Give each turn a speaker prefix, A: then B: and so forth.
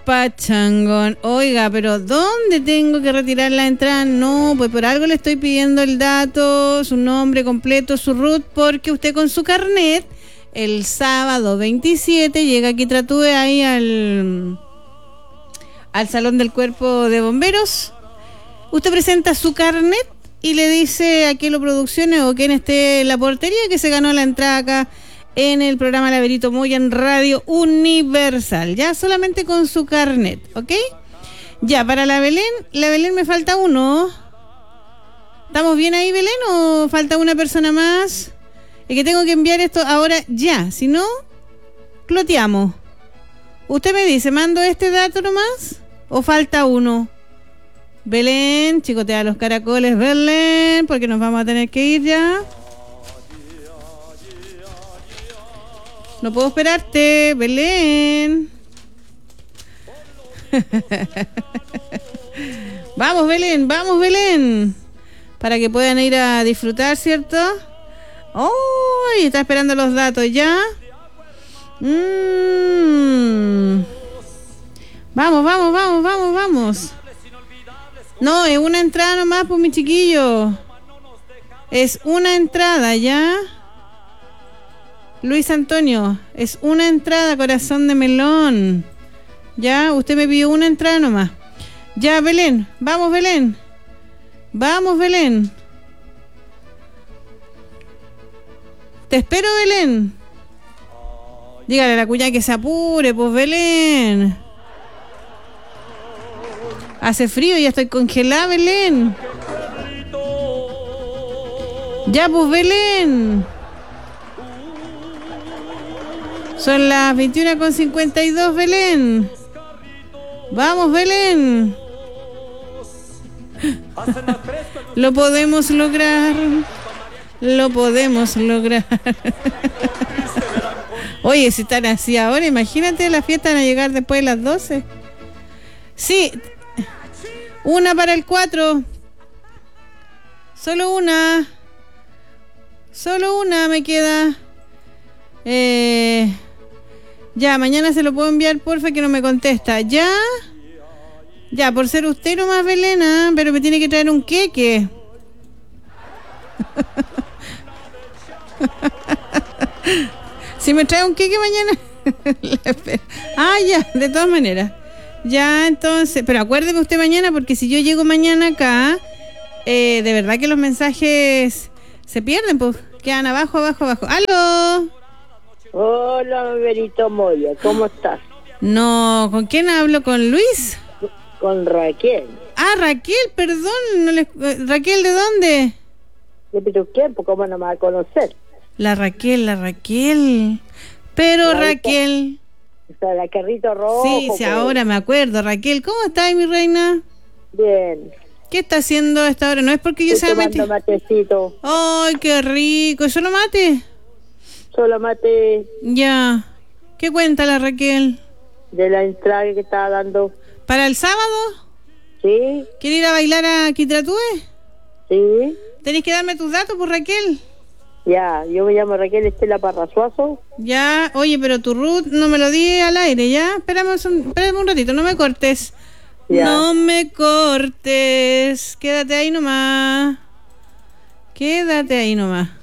A: Pachangón. Oiga, pero ¿dónde tengo que retirar la entrada? No, pues por algo le estoy pidiendo el dato, su nombre completo, su root, porque usted con su carnet, el sábado 27, llega aquí Tratúe ahí al Salón del Cuerpo de Bomberos. Usted presenta su carnet y le dice a Kelo Producciones o quien esté en la portería que se ganó la entrada acá en el programa Laberito Moya en Radio Universal, ya solamente con su carnet, ¿ok? Ya, para la Belén me falta uno. ¿Estamos bien ahí, Belén, o falta una persona más? Es que tengo que enviar esto ahora ya, si no, cloteamos. Usted me dice, ¿mando este dato nomás o falta uno? Belén, chicotea los caracoles, Belén, porque nos vamos a tener que ir ya. No puedo esperarte, Belén. Vamos, Belén. Para que puedan ir a disfrutar, ¿cierto? ¡Oh! Está esperando los datos ya. Vamos. No, es una entrada nomás, pues, mi chiquillo. Es una entrada, ¿ya? Luis Antonio, es una entrada, corazón de melón. Ya, usted me pidió una entrada nomás. Ya, Belén, vamos, Belén. Te espero, Belén. Dígale a la cuñada que se apure, pues, Belén. Hace frío, ya estoy congelada, Belén. Ya, pues, Belén. Son las 21:52, Belén. Vamos, Belén. Lo podemos lograr. Oye, si están así ahora, imagínate, la fiesta van a llegar después de las 12. Sí, una para el 4. Solo una me queda. Ya, mañana se lo puedo enviar, porfa, que no me contesta. ¿Ya? Ya, por ser usted nomás, Belén, pero me tiene que traer un queque. Si me trae un queque mañana. Ya, de todas maneras. Ya, entonces, pero acuérdeme usted mañana, porque si yo llego mañana acá, de verdad que los mensajes se pierden, pues quedan abajo. ¡Aló!
B: Hola, Berito Moya, ¿cómo estás?
A: No, ¿con quién hablo? ¿Con Luis?
B: Con Raquel.
A: Ah, Raquel, perdón. ¿Raquel de dónde?
B: ¿De Pituquén? ¿Cómo no me va a conocer?
A: La Raquel. Pero Raquel.
B: O sea, la carrito rojo.
A: Sí, ahora me acuerdo. Raquel, ¿cómo estás, mi reina?
B: Bien.
A: ¿Qué está haciendo a esta hora? No es porque yo sea
B: tomando matecito.
A: ¡Ay, qué rico! ¿Solo mate?
B: Solo mate.
A: Ya. ¿Qué cuenta la Raquel?
B: De la entrada que estaba dando.
A: ¿Para el sábado?
B: Sí.
A: ¿Quiere ir a bailar a Quitratúe?
B: Sí.
A: ¿Tenés que darme tus datos, por Raquel?
B: Ya, yo me llamo Raquel Estela Parrasuazo.
A: Ya, oye, pero tu root no me lo di al aire, ¿ya? Espérame un ratito, no me cortes. Ya. No me cortes. Quédate ahí nomás.